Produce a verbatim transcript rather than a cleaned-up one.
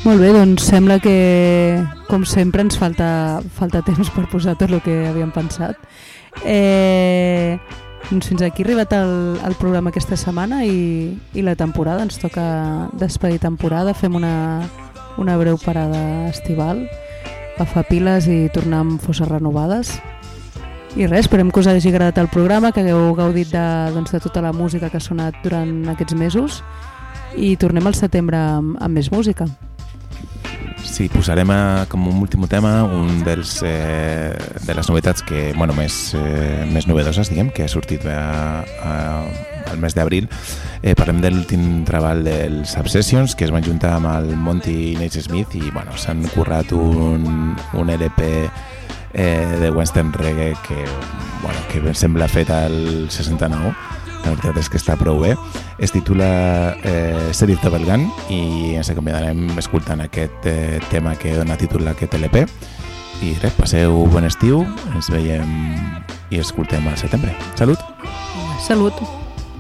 Molt bé, doncs sembla que, com sempre, ens falta, falta temps per posar tot el que havíem pensat. Eh, doncs fins aquí ha arribat el, el programa aquesta setmana i, i la temporada. Ens toca despedir temporada, fem una, una breu parada estival, agafar piles i tornar amb fosses renovades. I res, esperem que us hagi agradat el programa, que hagueu gaudit de, doncs, de tota la música que ha sonat durant aquests mesos i tornem al setembre amb, amb més música. Sí, posarem a, com un últim tema un dels, eh, de les novetats que, bueno, més, eh, més novedoses, diguem, que ha sortit a, a, al mes d'abril. Eh, parlem de l'últim treball dels Obsessions, que es van juntar amb el Monty Naismith i bueno, s'han currat un, un L P eh, de Western Reggae que, bueno, que em sembla fet al seixanta-nou. La veritat és que està prou bé. Es titula eh, Sheriff Double Gun i ens acomiadarem escoltant aquest eh, tema que dona títol a aquest L P. I res, passeu bon estiu, ens veiem i escoltem al setembre. Salut! Salut!